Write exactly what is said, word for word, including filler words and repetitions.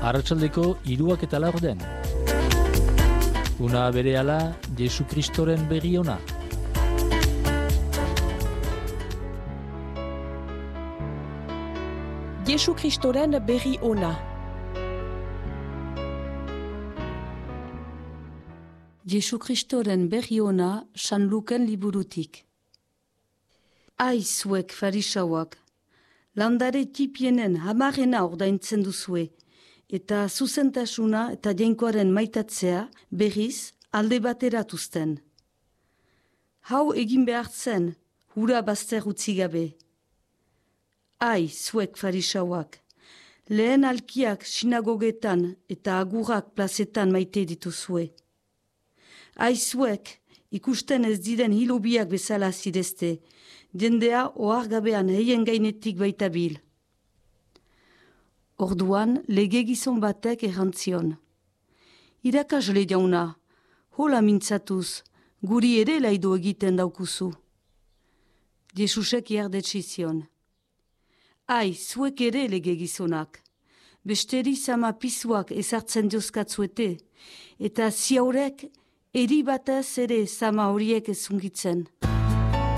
Arratsaldeko hiruak eta laurden. Una berehala Jesu Kristoren berri ona. Jesu Kristoren berri ona. Jesu Kristoren berri ona San Luken liburutik. Ai zuek farisauak, landare tipienen hamarena ordaintzen duzue, eta zuzentasuna eta jainkoaren maitatzea berriz alde bateratuzten. Hau egin behartzen, hura bazter utzi gabe. Ai zuek farisauak, lehen alkiak sinagogetan eta agurrak plazetan maite dituzue. Ai zuek, ikusten ez diren hilobiak bezala zidezte, jendea ohargabean heien gainetik baita bil. Orduan, lege gizon batek errantzion. Irakasle jauna, hola mintzatuz, guri ere laido egiten daukuzu. Jesusek jardetxizion. Ai, zuek ere lege gizonak. Besteri sama pisuak ezartzen diozkatzuete, eta ziaurek eri batez ere sama horiek ezungitzen.